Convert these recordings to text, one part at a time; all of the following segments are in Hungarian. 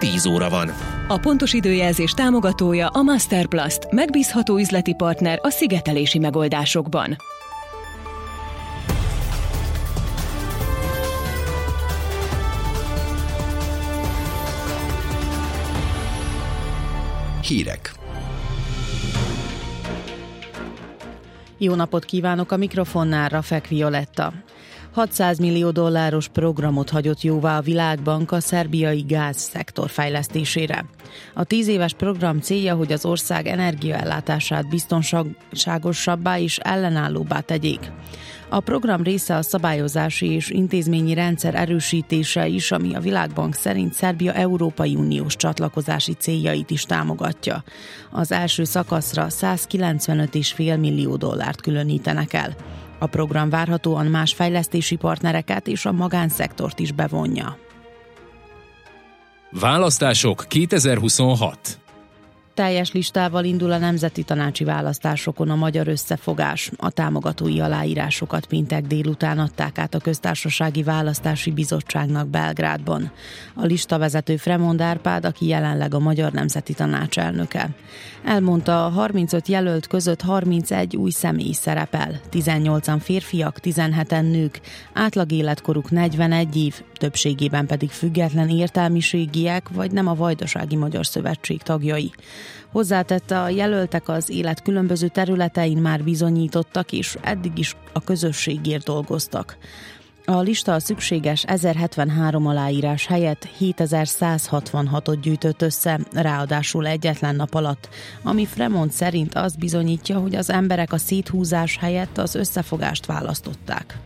10 óra van. A pontos időjelzés támogatója a Masterplast, megbízható üzleti partner a szigetelési megoldásokban. Hírek. Jó napot kívánok, a mikrofonnál Rafek Violetta. $600 millió programot hagyott jóvá a Világbank a szerbiai gázszektor fejlesztésére. A 10 éves program célja, hogy az ország energiaellátását biztonságosabbá és ellenállóbbá tegyék. A program része a szabályozási és intézményi rendszer erősítése is, ami a Világbank szerint Szerbia Európai Uniós csatlakozási céljait is támogatja. Az első szakaszra $195,5 millió különítenek el. A program várhatóan más fejlesztési partnereket és a magánszektort is bevonja. Választások 2026. Teljes listával indul a nemzeti tanácsi választásokon a Magyar Összefogás. A támogatói aláírásokat péntek délután adták át a Köztársasági Választási Bizottságnak Belgrádban. A listavezető Fremond Árpád, aki jelenleg a Magyar Nemzeti Tanács elnöke. Elmondta, a 35 jelölt között 31 új személy szerepel, 18-an férfiak, 17-en nők, átlag életkoruk 41 év, többségében pedig független értelmiségiek vagy nem a Vajdasági Magyar Szövetség tagjai. Hozzátette, a jelöltek az élet különböző területein már bizonyítottak, és eddig is a közösségért dolgoztak. A lista a szükséges 1073 aláírás helyett 7166-ot gyűjtött össze, ráadásul egyetlen nap alatt, ami Fremond szerint azt bizonyítja, hogy az emberek a széthúzás helyett az összefogást választották.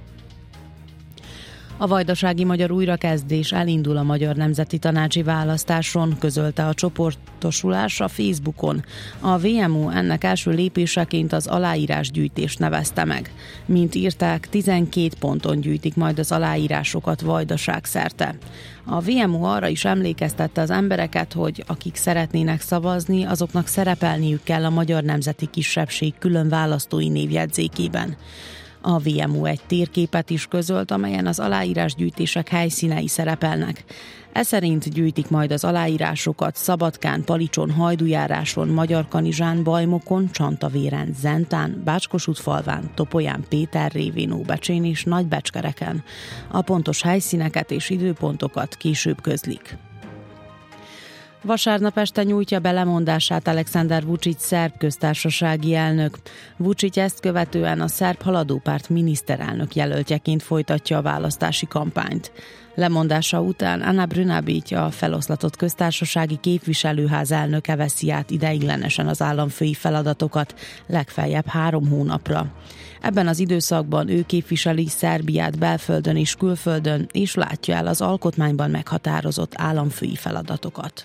A Vajdasági Magyar Újrakezdés elindul a Magyar Nemzeti Tanácsi Választáson, közölte a csoportosulás a Facebookon. A VMU ennek első lépéseként az aláírásgyűjtést nevezte meg. Mint írták, 12 ponton gyűjtik majd az aláírásokat Vajdaság szerte. A VMU arra is emlékeztette az embereket, hogy akik szeretnének szavazni, azoknak szerepelniük kell a Magyar Nemzeti Kisebbség külön választói névjegyzékében. A VMU egy térképet is közölt, amelyen az aláírásgyűjtések helyszínei szerepelnek. Ez szerint gyűjtik majd az aláírásokat Szabadkán, Palicson, Hajdújáráson, Magyarkanizsán, Bajmokon, Csantavéren, Zentán, Bács-Kossuth-falván, Topolyán, Péterrévén, Óbecsén és Nagybecskereken. A pontos helyszíneket és időpontokat később közlik. Vasárnap este nyújtja be lemondását Aleksandar Vučić szerb köztársasági elnök. Vučić ezt követően a szerb haladópárt miniszterelnök jelöltjeként folytatja a választási kampányt. Lemondása után Ana Brnabić, a feloszlatott köztársasági képviselőház elnöke veszi át ideiglenesen az államfői feladatokat, legfeljebb 3 hónapra. Ebben az időszakban ő képviseli Szerbiát belföldön és külföldön, és látja el az alkotmányban meghatározott államfői feladatokat.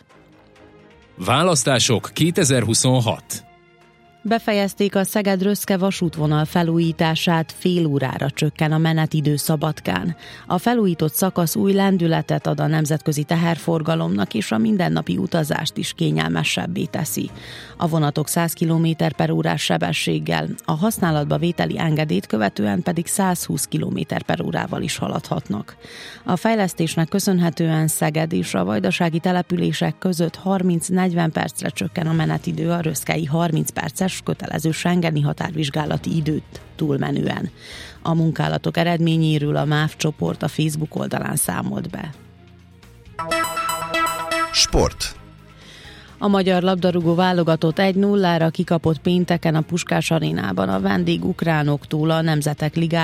Választások 2026. Befejezték a Szeged-Röszke vasútvonal felújítását, fél órára csökken a menetidő Szabadkán. A felújított szakasz új lendületet ad a nemzetközi teherforgalomnak, és a mindennapi utazást is kényelmesebbé teszi. A vonatok 100 km/h sebességgel, a használatba vételi engedélyt követően pedig 120 km/h is haladhatnak. A fejlesztésnek köszönhetően Szeged és a vajdasági települések között 30-40 percre csökken a menetidő a röszkei 30 perces kötelező schengeni határvizsgálati időt túlmenően. A munkálatok eredményéről a MÁV csoport a Facebook oldalán számolt be. Sport. A magyar labdarúgó válogatott 1-0-ra kikapott pénteken a Puskás arénában a vendég ukránoktól a Nemzetek Ligájában.